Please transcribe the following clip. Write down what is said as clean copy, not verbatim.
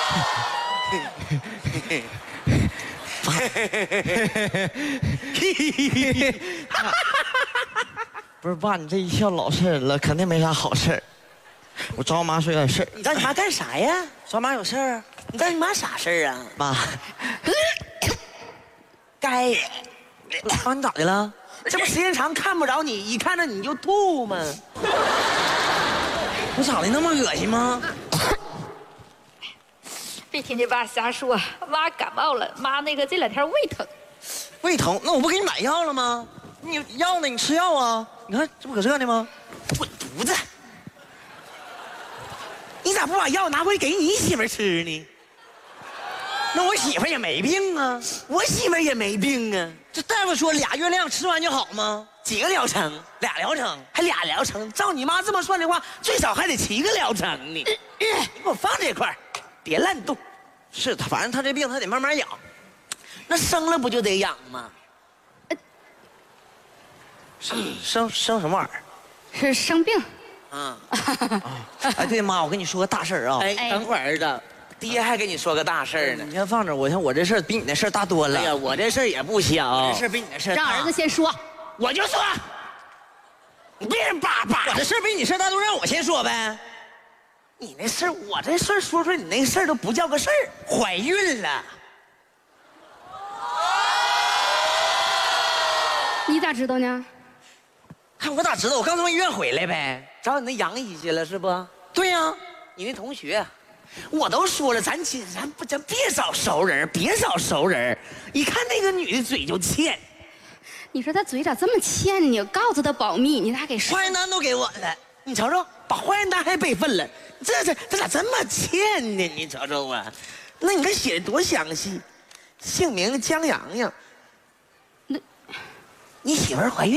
不是爸，你这一笑老实人了，肯定没啥好事儿。我找我妈说有点事儿。 你找你妈干啥呀？ 找我妈有事儿啊？ 你找你妈啥事儿啊？ 妈， 该， 妈你咋的了？ 这不时间长看不着你，一看着你就吐吗？ 我长得那么恶心吗？ 别听你爸瞎说，妈感冒了，妈那个这2天胃疼。 胃疼？那我不给你买药了吗？你药呢？你吃药啊？你看这不搁这呢吗？ 滚犊子！你咋不把药拿回给你媳妇儿吃呢？ 那我媳妇也没病啊， 我媳妇儿也没病啊。 这大夫说2月量吃完就好吗？ 几个疗程 ？2疗程， 还俩疗程。照你妈这么算的话，最少还得7个疗程呢。你给我放这块儿，别乱动。 是他，反正他这病他得慢慢养。 那生了不就得养吗？ 生什么玩意儿？ 是生病。 啊， 哎，对妈，我跟你说个大事儿啊！ 哎，等会儿儿子，爹还跟你说个大事儿呢。 你先放着，我这事儿比你那事儿大多了。 哎呀，我这事儿也不小， 这事儿比你那事儿大。 让儿子先说。 我就说，你别人叭叭。 我这事儿比你事儿大，都让我先说呗。 你那事儿，我这事儿说出来，你那事儿都不叫个事儿。怀孕了。 你咋知道呢？ 看我咋知道？我刚从医院回来呗。 找你那杨姨去了是不？ 对呀， 你那同学，我都说了，咱别找熟人，别找熟人。一看那个女的嘴就欠。 你说他嘴咋这么欠呢？告诉他保密，你咋给说？ 化验单都给我了， 你瞅瞅，把化验单还备份了，这咋这么欠呢？你瞅瞅啊，那你看写的多详细，姓名江洋洋。那，你媳妇儿怀孕？